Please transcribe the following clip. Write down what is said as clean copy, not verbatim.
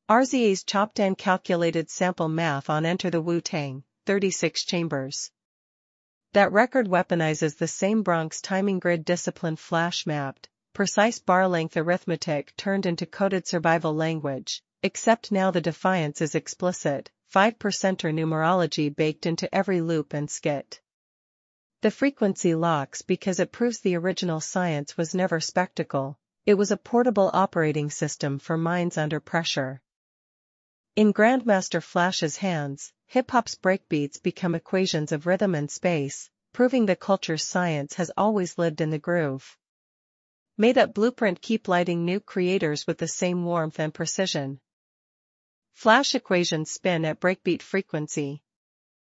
RZA's chopped and calculated sample math on Enter the Wu-Tang, 36 chambers. That record weaponizes the same Bronx timing grid discipline flash-mapped, precise bar-length arithmetic turned into coded survival language, except now the defiance is explicit, 5%er numerology baked into every loop and skit. The frequency locks because it proves the original science was never spectacle, it was a portable operating system for minds under pressure. In Grandmaster Flash's hands, hip-hop's breakbeats become equations of rhythm and space, proving the culture's science has always lived in the groove. Made-up blueprint keep lighting new creators with the same warmth and precision. Flash equations spin at breakbeat frequency,